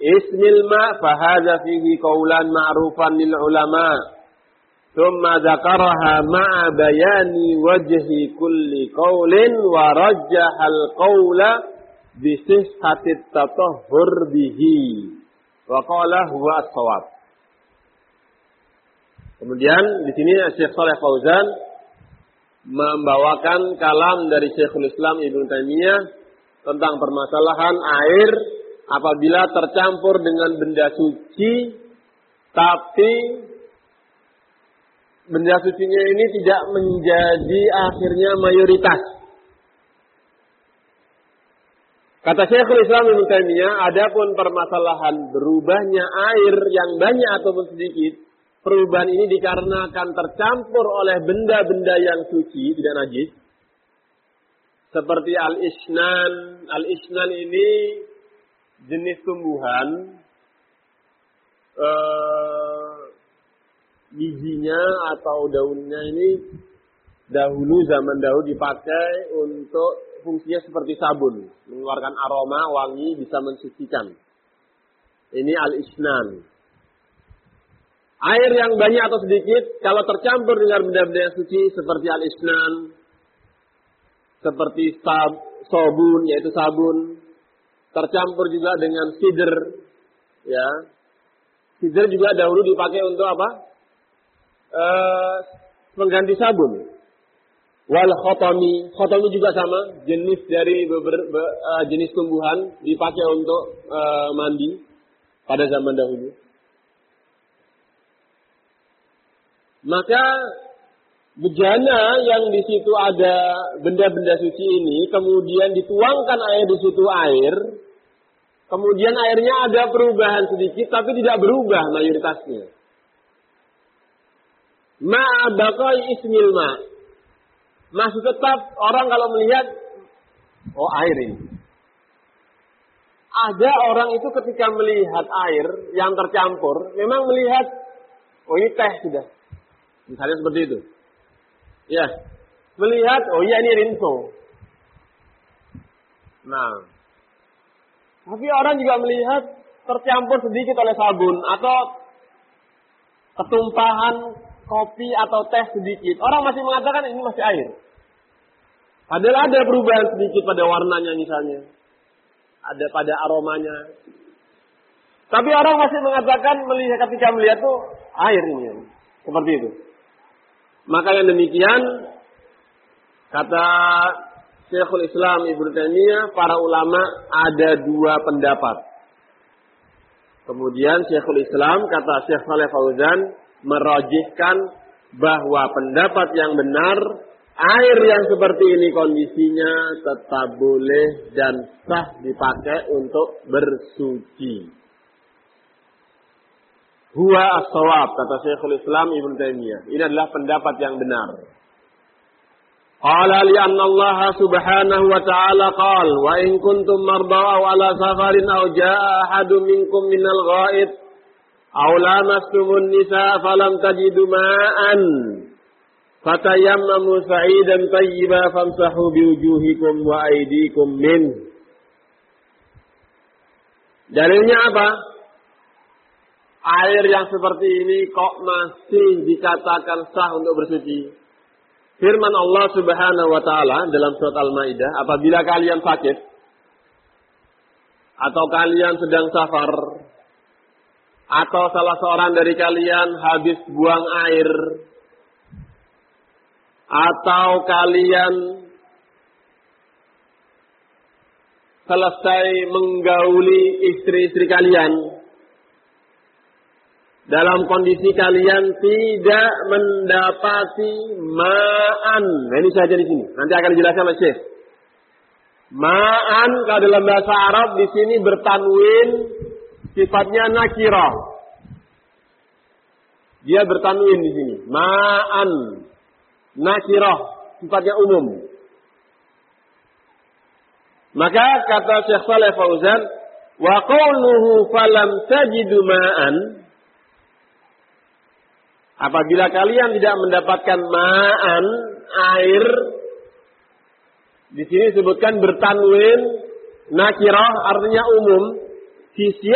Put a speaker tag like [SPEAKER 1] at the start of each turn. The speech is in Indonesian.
[SPEAKER 1] ismil ma fahadha fihi qawlan ma'rufan lil ulama. Thumma dzakaraha ma'a bayani wajhi kulli qawlin wa rajjahal qawla bi sihhatit tatahhur bihi. Wa qala huwa as-shawab. Kemudian di sini Syekh Shalih Fauzan membawakan kalam dari Syekhul Islam Ibnu Taimiyah tentang permasalahan air apabila tercampur dengan benda suci, tapi benda sucinya ini tidak menjadi akhirnya mayoritas. Kata Syekhul Islam Ibnu Taimiyah, adapun permasalahan berubahnya air yang banyak ataupun sedikit, perubahan ini dikarenakan tercampur oleh benda-benda yang suci, tidak najis. Seperti al-isnan. Al-isnan ini jenis tumbuhan. Bijinya atau daunnya ini dahulu zaman dahulu dipakai untuk fungsinya seperti sabun. Mengeluarkan aroma, wangi, bisa mensucikan. Ini al-isnan. Air yang banyak atau sedikit, kalau tercampur dengan benda-benda yang suci seperti al-isnan, seperti sabun, yaitu sabun, tercampur juga dengan sidr, ya. Sidr juga dahulu dipakai untuk apa? Pengganti sabun. Wal khotomi juga sama, jenis dari jenis tumbuhan dipakai untuk mandi pada zaman dahulu. Maka bejana yang di situ ada benda-benda suci ini, kemudian dituangkan air di situ air, kemudian airnya ada perubahan sedikit, tapi tidak berubah mayoritasnya. Ma'abakai ismil ma. Masih tetap orang kalau melihat, oh air ini. Ada orang itu ketika melihat air yang tercampur, memang melihat, oh ini teh sudah. Misalnya seperti itu. Ya. Melihat, oh iya ini rinso. Nah. Tapi orang juga melihat tercampur sedikit oleh sabun. Atau ketumpahan kopi atau teh sedikit. Orang masih mengatakan ini masih air. Padahal ada perubahan sedikit pada warnanya misalnya. Ada pada aromanya. Tapi orang masih mengatakan ketika melihat tuh air ini. Seperti itu. Maka yang demikian, kata Syekhul Islam Ibnu Taimiyah, para ulama ada dua pendapat. Kemudian Syekhul Islam, kata Syekh Shalih Fauzan, merajihkan bahwa pendapat yang benar, air yang seperti ini kondisinya tetap boleh dan sah dipakai untuk bersuci. Huwa as-shawab, kata Syekhul Islam Ibnu Taimiyah. Ini adalah pendapat yang benar. Qala li'anna Allah subhanahu wa ta'ala qala wa in kuntum marda aw ala safarin aw jaa'a ahadun minkum minal ghaid aw lamastumun nisaa falam tajidu ma'an fatayammamu sa'idan tayyiban famsahu biwujuhikum wa aydikum min. Dalilnya apa? Air yang seperti ini kok masih dikatakan sah untuk bersuci. Firman Allah Subhanahu wa taala dalam surat Al-Maidah, apabila kalian sakit atau kalian sedang safar atau salah seorang dari kalian habis buang air atau kalian selesai menggauli istri-istri kalian dalam kondisi kalian tidak mendapati ma'an. Nah, ini saja di sini. Nanti akan dijelaskan oleh Syekh. Ma'an kalau dalam bahasa Arab di sini bertanwin sifatnya nakirah. Dia bertanwin di sini. Ma'an nakirah sifatnya umum. Maka kata Syekh Shalih Fauzan, wa qawluhu falam tajidu ma'an, apabila kalian tidak mendapatkan ma'an, air, di sini disebutkan bertanwin nakirah, artinya umum.